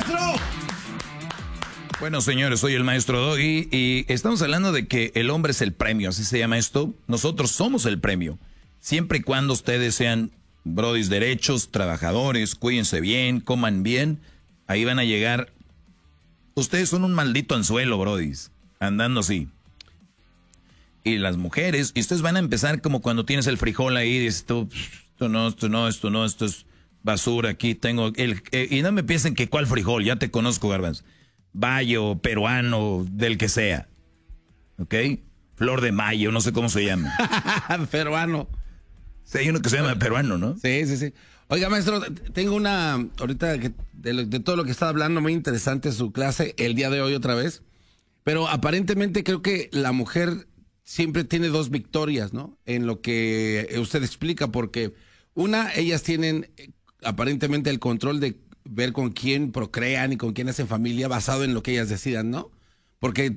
maestro! Bueno, señores, soy el maestro Doggy y estamos hablando de que el hombre es el premio, así se llama esto. Nosotros somos el premio. Siempre y cuando ustedes sean brodis derechos, trabajadores, cuídense bien, coman bien, ahí van a llegar. Ustedes son un maldito anzuelo, brodis, andando así. Y las mujeres, y ustedes van a empezar como cuando tienes el frijol ahí, dices tú, esto es basura, aquí tengo y no me piensen que cuál frijol, ya te conozco, Garbanzo. Bayo, peruano, del que sea. ¿Ok? Flor de mayo, no sé cómo se llama. Peruano. Sí, hay uno que se llama peruano, ¿no? Sí. Oiga, maestro, tengo una, ahorita de todo lo que está hablando, muy interesante su clase el día de hoy otra vez. Pero aparentemente creo que la mujer siempre tiene dos victorias, ¿no? En lo que usted explica, porque ellas tienen aparentemente el control de ver con quién procrean y con quién hacen familia basado en lo que ellas decidan, ¿no? Porque